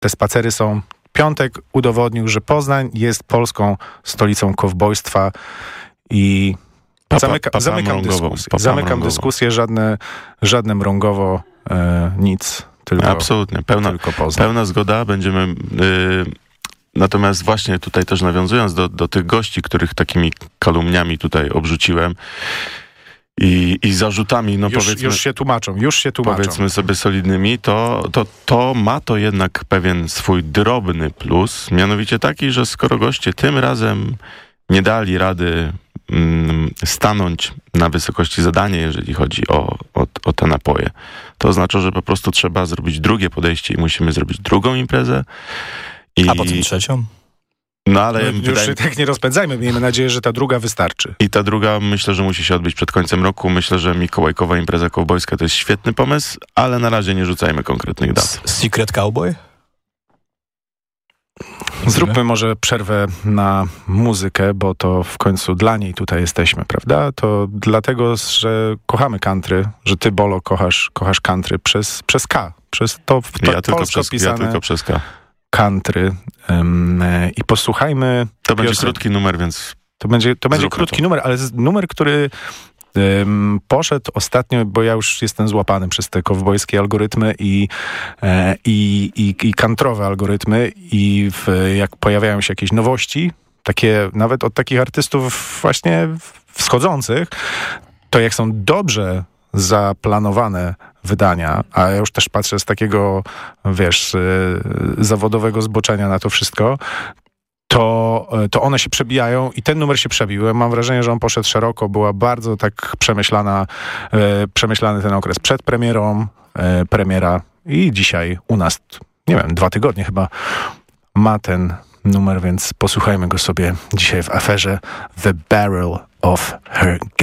te spacery są. Piątek udowodnił, że Poznań jest polską stolicą kowbojstwa i zamykam dyskusję, żadne mrągowo, nic, tylko absolutnie, tylko Poznań. Pełna zgoda, będziemy... Natomiast właśnie tutaj też nawiązując do tych gości, których takimi kalumniami tutaj obrzuciłem i zarzutami, no już się tłumaczą. Powiedzmy sobie solidnymi, to ma to jednak pewien swój drobny plus, mianowicie taki, że skoro goście tym razem nie dali rady stanąć na wysokości zadania, jeżeli chodzi o te napoje, to oznacza, że po prostu trzeba zrobić drugie podejście i musimy zrobić drugą imprezę. A potem trzecią? No ale już się tak nie rozpędzajmy, miejmy nadzieję, że ta druga wystarczy. I ta druga myślę, że musi się odbyć przed końcem roku. Myślę, że mikołajkowa impreza kowbojska to jest świetny pomysł, ale na razie nie rzucajmy konkretnych dat. Secret Cowboy? Zróbmy może przerwę na muzykę, bo to w końcu dla niej tutaj jesteśmy, prawda? To dlatego, że kochamy country, że ty, Bolo, kochasz country przez K. Przez to polsko pisane. Ja tylko przez K. Country. I posłuchajmy... To będzie krótki numer, więc... To będzie krótki numer, ale numer, który poszedł ostatnio, bo ja już jestem złapany przez te kowbojskie algorytmy i kantrowe algorytmy i jak pojawiają się jakieś nowości, takie nawet od takich artystów właśnie wschodzących, to jak są dobrze zaplanowane wydania, a ja już też patrzę z takiego, zawodowego zboczenia na to wszystko, to one się przebijają i ten numer się przebił. Mam wrażenie, że on poszedł szeroko, była bardzo tak przemyślany ten okres przed premierą, premiera i dzisiaj u nas, 2 tygodnie chyba ma ten numer, więc posłuchajmy go sobie dzisiaj w aferze The Barrel of Her